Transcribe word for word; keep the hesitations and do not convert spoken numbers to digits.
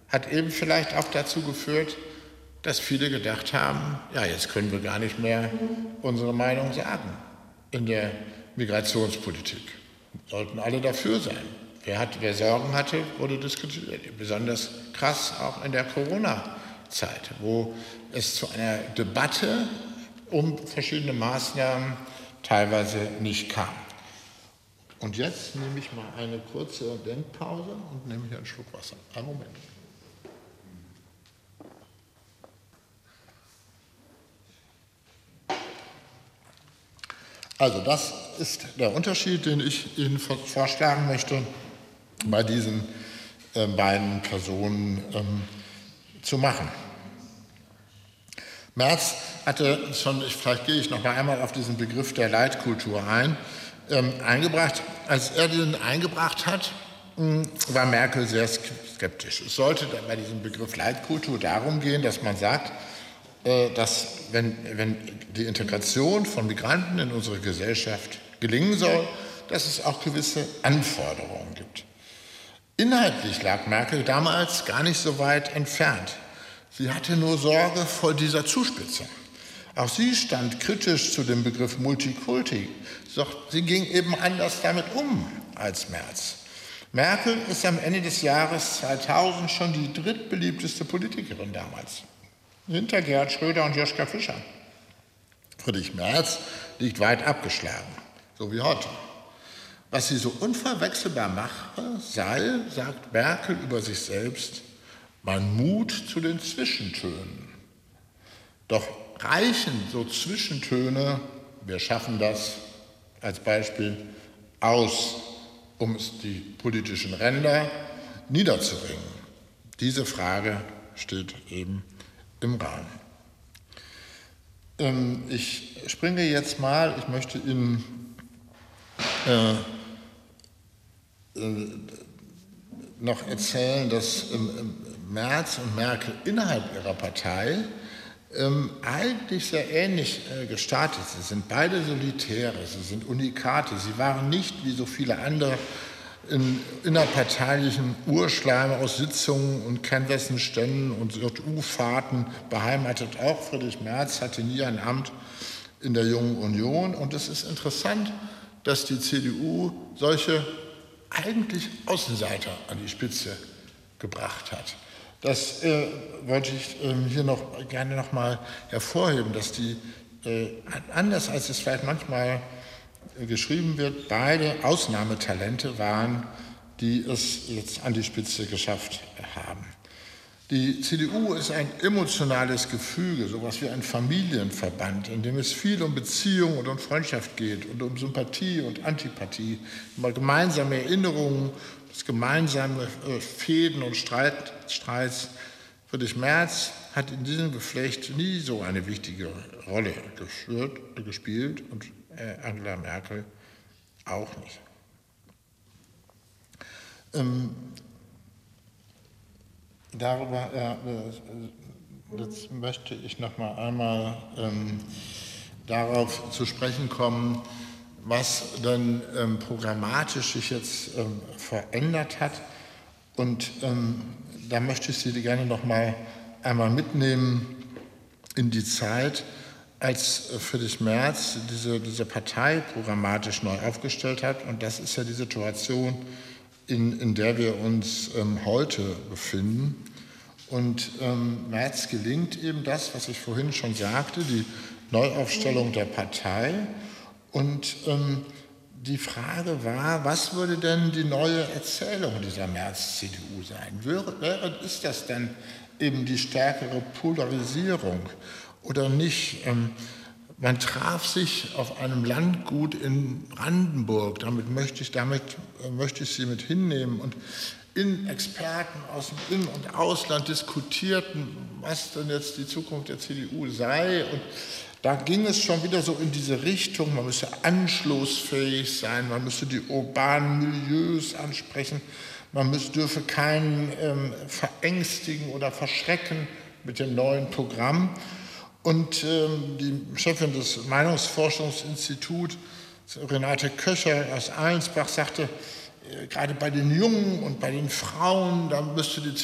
hat eben vielleicht auch dazu geführt, dass viele gedacht haben, ja, jetzt können wir gar nicht mehr unsere Meinung sagen in der Migrationspolitik. Sollten alle dafür sein. Wer, hat, wer Sorgen hatte, wurde diskutiert. Besonders krass auch in der Corona-Zeit, wo es zu einer Debatte um verschiedene Maßnahmen teilweise nicht kam. Und jetzt nehme ich mal eine kurze Denkpause und nehme hier einen Schluck Wasser. Einen Moment. Also das ist der Unterschied, den ich Ihnen vorschlagen möchte, bei diesen äh, beiden Personen ähm, zu machen. Merz hatte schon, ich, vielleicht gehe ich noch mal einmal auf diesen Begriff der Leitkultur ein, ähm, eingebracht. Als er den eingebracht hat, mh, war Merkel sehr skeptisch. Es sollte bei diesem Begriff Leitkultur darum gehen, dass man sagt, äh, dass wenn, wenn die Integration von Migranten in unsere Gesellschaft gelingen soll, dass es auch gewisse Anforderungen gibt. Inhaltlich lag Merkel damals gar nicht so weit entfernt. Sie hatte nur Sorge vor dieser Zuspitzung. Auch sie stand kritisch zu dem Begriff Multikulti, doch sie ging eben anders damit um als Merz. Merkel ist am Ende des Jahres zweitausend schon die drittbeliebteste Politikerin damals, hinter Gerhard Schröder und Joschka Fischer. Friedrich Merz liegt weit abgeschlagen, so wie heute. Was sie so unverwechselbar mache, sei, sagt Merkel über sich selbst, mein Mut zu den Zwischentönen. Doch reichen so Zwischentöne, wir schaffen das als Beispiel, aus, um es die politischen Ränder niederzuringen? Diese Frage steht eben im Raum. Ähm, ich springe jetzt mal, ich möchte Ihnen äh, äh, noch erzählen, dass ähm, Merz und Merkel innerhalb ihrer Partei ähm, eigentlich sehr ähnlich äh, gestartet sind. Sie sind beide Solitäre, sie sind Unikate. Sie waren nicht, wie so viele andere, in innerparteilichen Urschleim aus Sitzungen und Kernwessenständen und J U-Fahrten beheimatet. Auch Friedrich Merz hatte nie ein Amt in der Jungen Union. Und es ist interessant, dass die C D U solche eigentlich Außenseiter an die Spitze gebracht hat. Das äh, wollte ich äh, hier noch gerne noch mal hervorheben, dass die, äh, anders als es vielleicht manchmal äh, geschrieben wird, beide Ausnahmetalente waren, die es jetzt an die Spitze geschafft haben. Die C D U ist ein emotionales Gefüge, sowas wie ein Familienverband, in dem es viel um Beziehung und um Freundschaft geht und um Sympathie und Antipathie, um gemeinsame Erinnerungen, das gemeinsame Fehden und Streit, Streits. Friedrich Merz hat in diesem Geflecht nie so eine wichtige Rolle geführt, gespielt und Angela Merkel auch nicht. Ähm, Darüber äh, jetzt möchte ich noch mal einmal ähm, darauf zu sprechen kommen, was dann ähm, programmatisch sich jetzt ähm, verändert hat. Und ähm, da möchte ich Sie gerne noch mal einmal mitnehmen in die Zeit, als Friedrich Merz diese, diese Partei programmatisch neu aufgestellt hat. Und das ist ja die Situation, In, in der wir uns ähm, heute befinden. Und ähm, Merz gelingt eben das, was ich vorhin schon sagte, die Neuaufstellung der Partei. Und ähm, die Frage war, was würde denn die neue Erzählung dieser Merz-C D U sein? Wäre, wäre, ist das denn eben die stärkere Polarisierung oder nicht? Ähm, Man traf sich auf einem Landgut in Brandenburg, damit möchte ich, damit möchte ich Sie mit hinnehmen. Und in Experten aus dem In- und Ausland diskutierten, was denn jetzt die Zukunft der C D U sei. Und da ging es schon wieder so in diese Richtung, man müsse anschlussfähig sein, man müsse die urbanen Milieus ansprechen, man müsse, dürfe keinen ähm, verängstigen oder verschrecken mit dem neuen Programm. Und ähm, die Chefin des Meinungsforschungsinstituts, Renate Köcher aus Allensbach, sagte, äh, gerade bei den Jungen und bei den Frauen, da müsste die